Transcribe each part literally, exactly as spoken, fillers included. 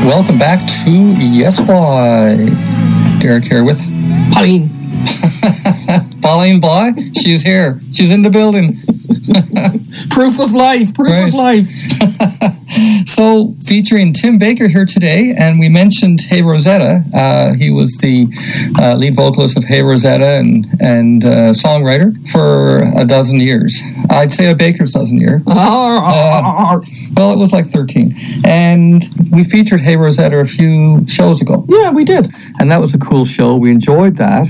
Welcome back to Yes Boy. Derek here with Pauline. Pauline Boy. She's here. She's in the building. Proof of life. Proof right. of life. So, featuring Tim Baker here today, and we mentioned Hey Rosetta. Uh, he was the uh, lead vocalist of Hey Rosetta and and uh, songwriter for a dozen years. I'd say a baker's dozen years. Uh, well, it was like thirteen. And we featured Hey Rosetta a few shows ago. Yeah, we did. And that was a cool show. We enjoyed that.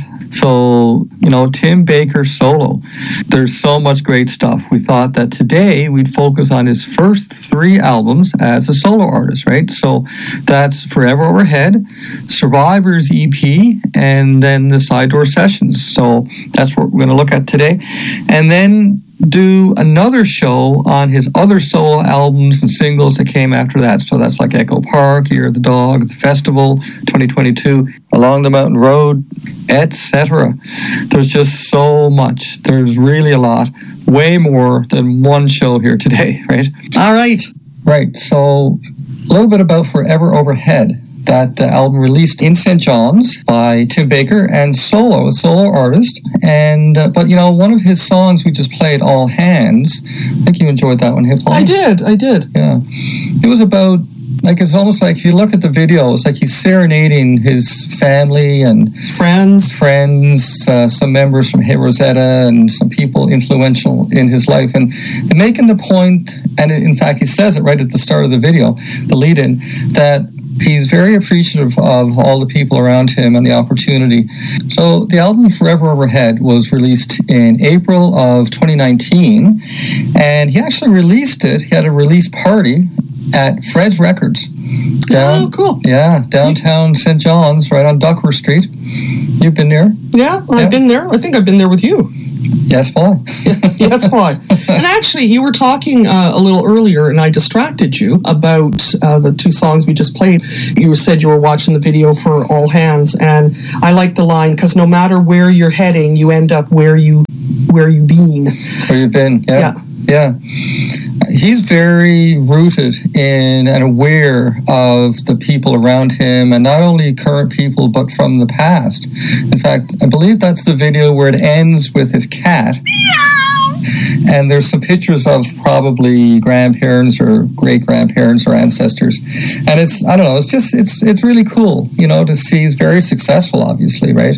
So, you know, Tim Baker solo. There's so much great stuff. We thought that today we'd focus on his first three albums as a solo artist, right? So that's Forever Overhead, Survivors E P, and then the Side Door Sessions. So that's what we're going to look at today. And then do another show on his other solo albums and singles that came after that. So that's like Echo Park, Year of the Dog, The Festival, twenty twenty-two, Along the Mountain Road, et cetera. There's just so much. There's really a lot. Way more than one show here today, right? All right. Right. So a little bit about Forever Overhead. That uh, album released in Saint John's by Tim Baker and solo, a solo artist. And uh, but you know, one of his songs we just played, All Hands. I think you enjoyed that one, hey, Paul? I did, I did. Yeah, it was about like it's almost like if you look at the video, it's like he's serenading his family and friends, friends, uh, some members from Hey Rosetta, and some people influential in his life, and, and making the point. And in fact, he says it right at the start of the video, the lead-in, that he's very appreciative of all the people around him and the opportunity. So the album Forever Overhead was released in April of twenty nineteen, and he actually released it. He had a release party at Fred's Records. Down, oh, cool. Yeah, downtown Saint John's, right on Duckworth Street. You've been there? Yeah, I've yeah. been there. I think I've been there with you. Yes, why? Yes, why? And actually, you were talking uh, a little earlier, and I distracted you about uh, the two songs we just played. You said you were watching the video for All Hands, and I like the line, because no matter where you're heading, you end up where you where you been. Where you've been, yeah. Yeah. yeah. He's very rooted in and aware of the people around him, and not only current people, but from the past. In fact, I believe that's the video where it ends with his cat. And there's some pictures of probably grandparents or great-grandparents or ancestors. And it's, I don't know, it's just, it's it's really cool, you know, to see he's very successful, obviously, right?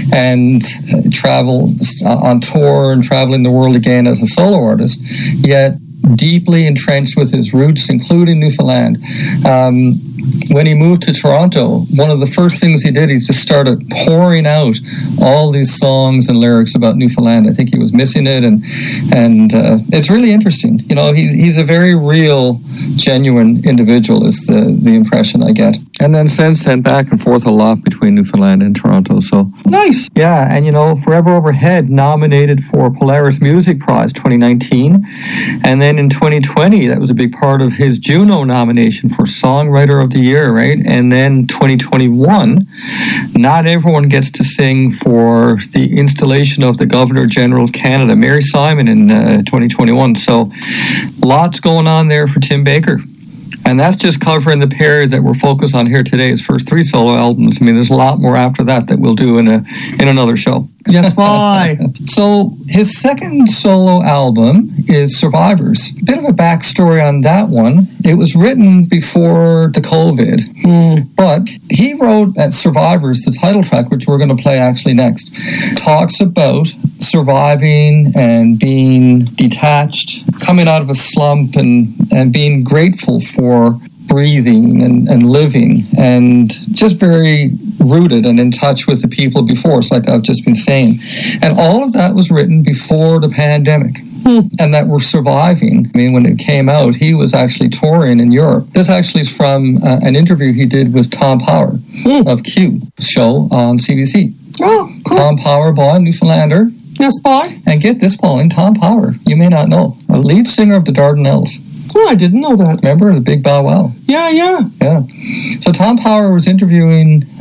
And uh, travel on tour and traveling the world again as a solo artist, yet deeply entrenched with his roots, including Newfoundland. Um, when he moved to Toronto, one of the first things he did, he just started pouring out all these songs and lyrics about Newfoundland. I think he was missing it, and and uh, it's really interesting. You know, he's he's a very real, genuine individual, is the, the impression I get. And then since then, back and forth a lot between Newfoundland and Toronto. So nice. Yeah, and you know, Forever Overhead nominated for Polaris Music Prize twenty nineteen, and then in twenty twenty, that was a big part of his Juno nomination for Songwriter of the Year, right? And then twenty twenty-one, not everyone gets to sing for the installation of the Governor General of Canada, Mary Simon, in uh, twenty twenty-one. So lots going on there for Tim Baker. And that's just covering the period that we're focused on here today, his first three solo albums. I mean, there's a lot more after that that we'll do in a in another show. Yes, why? So his second solo album is Survivors. A bit of a backstory on that one. It was written before the COVID, mm. but he wrote at Survivors, the title track, which we're going to play actually next, talks about surviving and being detached, coming out of a slump, and, and being grateful for breathing and, and living, and just very rooted and in touch with the people before. It's like I've just been saying. And all of that was written before the pandemic. Hmm. And that we're surviving. I mean, when it came out, he was actually touring in Europe. This actually is from uh, an interview he did with Tom Power hmm. of Q show on C B C. Oh, cool. Tom Power, boy, Newfoundlander. Yes, boy. And get this, Pauline, Tom Power, you may not know, a lead singer of the Dardanelles. Oh, I didn't know that. Remember the Big Bow Wow? Yeah, yeah. Yeah. So Tom Power was interviewing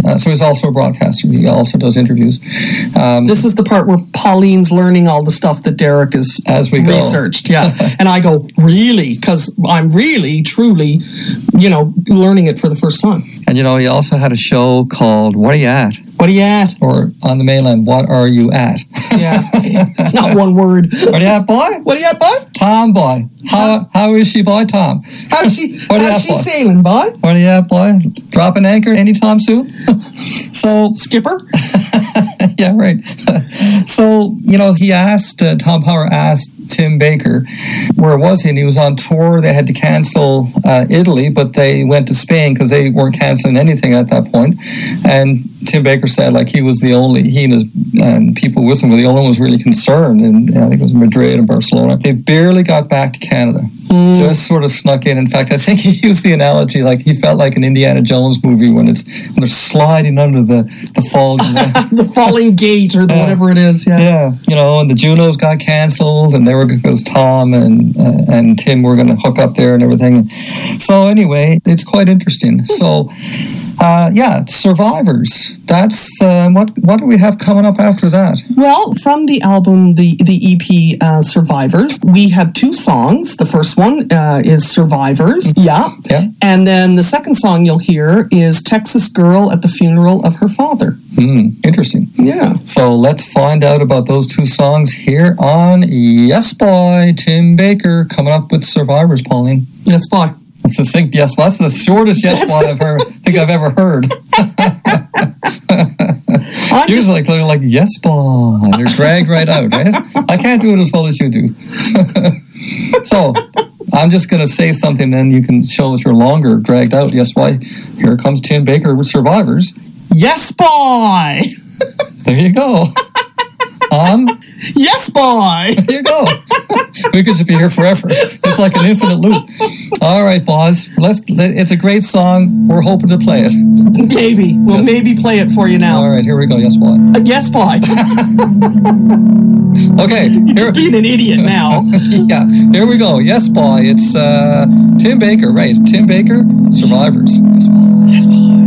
Uh, so he's also a broadcaster. He also does interviews. Um, this is the part where Pauline's learning all the stuff that Derek is as we researched. Go. Yeah. And I go, really? Because I'm really, truly, you know, learning it for the first time. And, you know, he also had a show called What Are You At? What are you at? Or on the mainland, What Are You At? Yeah. It's not one word. What are you at, boy? What are you at, boy? Tom, boy. How How is she, boy, Tom? How's she, what how's she sailing, boy? What are you at, boy? Dropping anchor anytime soon? So Skipper? Yeah, right. So, you know, he asked, uh, Tom Power asked Tim Baker, where was he? And he was on tour. They had to cancel uh, Italy, but they went to Spain because they weren't canceling anything at that point. And Tim Baker said, like, he was the only, he and, his, and people with him were the only ones really concerned. And I think it was Madrid and Barcelona. They barely got back to Canada. Mm. Just sort of snuck in. In fact, I think he used the analogy, like, he felt like an Indiana Jones movie when it's when they're sliding under the, the falling the falling gate or the uh, whatever it is. Yeah. Yeah. You know, and the Junos got canceled, and they were because Tom and uh, and Tim were going to hook up there and everything. So anyway, it's quite interesting. So uh, yeah, Survivors. That's uh, what what do we have coming up after that? Well, from the album, the the E P uh, Survivors, we have two songs. The first one uh, is Survivors. Yeah. Yeah. And then the second song you'll hear is Texas Girl at the Funeral of Her Father. Hmm. Interesting. Yeah. So let's find out about those two songs here on Yes Boy. Tim Baker coming up with Survivors, Pauline. Yes Boy. Succinct yes boy. That's the shortest yes boy I've heard, think I've ever heard. Usually they're like yes boy. They're dragged right out, right? I can't do it as well as you do. So I'm just going to say something, then you can show us your longer dragged out yes boy. Here comes Tim Baker with Survivors. Yes boy. There you go. On Yes boy. There you go. We could just be here forever. It's like an infinite loop. All right, boss. Let's. Let, it's a great song. We're hoping to play it. Maybe we'll yes. maybe play it for you now. All right, here we go. Yes, boy. Uh, yes, boy. Okay, you're just being an idiot now. Yeah, here we go. Yes, boy. It's uh, Tim Baker, right? Tim Baker, Survivors. Yes, boy. Yes, boy.